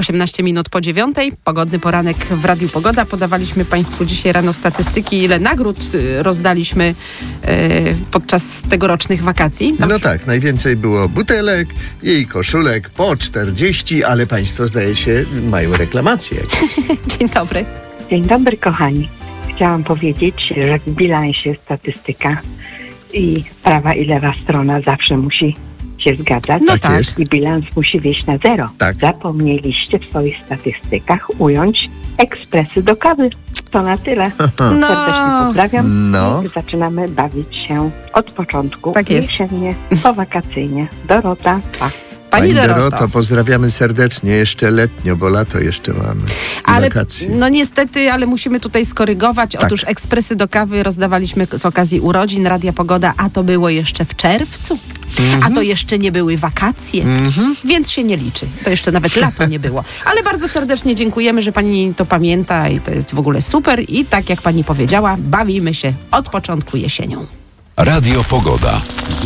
18 minut po 9:00. Pogodny poranek w Radiu Pogoda. Podawaliśmy Państwu dzisiaj rano statystyki, ile nagród rozdaliśmy podczas tegorocznych wakacji. No tak, najwięcej było butelek i koszulek po 40, ale Państwo, zdaje się, mają reklamację. Dzień dobry. Dzień dobry, kochani. Chciałam powiedzieć, że w bilansie statystyka i prawa i lewa strona zawsze musi się zgadzać. No tak. Jest. I bilans musi wieść na zero. Tak. Zapomnieliście w swoich statystykach ująć ekspresy do kawy. To na tyle. No. Serdecznie pozdrawiam. No. I zaczynamy bawić się od początku. Tak jest. Jesiennie, powakacyjnie. Dorota, pa. Pani Doroto. Pozdrawiamy serdecznie, jeszcze letnio, bo lato jeszcze mamy. Ale Wakacje. no niestety, ale musimy tutaj skorygować. Tak. Otóż ekspresy do kawy rozdawaliśmy z okazji urodzin Radia Pogoda, a to było jeszcze w czerwcu. A to jeszcze nie były wakacje, więc się nie liczy. To jeszcze nawet lato nie było. Ale bardzo serdecznie dziękujemy, że pani to pamięta i to jest w ogóle super. I tak jak pani powiedziała, bawimy się od początku jesienią. Radio Pogoda.